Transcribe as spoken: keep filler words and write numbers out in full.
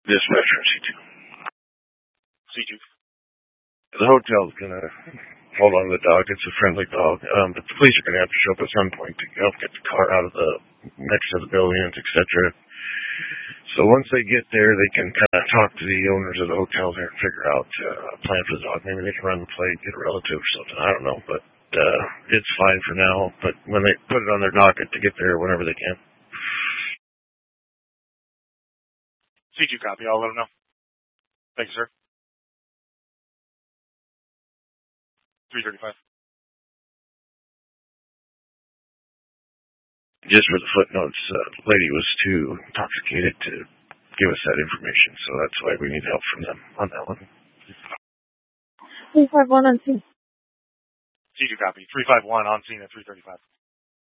Dispatcher C two. C two. The hotel's gonna hold on to the dog. It's a friendly dog. Um, but the police are gonna have to show up at some point to help get the car out of the next to the buildings, et cetera. So once they get there, they can kind of talk to the owners of the hotel there and figure out uh, a plan for the dog. Maybe they can run the plate, get a relative or something. I don't know, but uh, it's fine for now. But when they put it on their docket to get there whenever they can. C two copy. I'll let them know. Thanks, sir. three thirty-five. Just for the footnotes, uh, the lady was too intoxicated to give us that information, so that's why we need help from them on that one. three five one on scene. C two copy. three five one on scene at three thirty-five.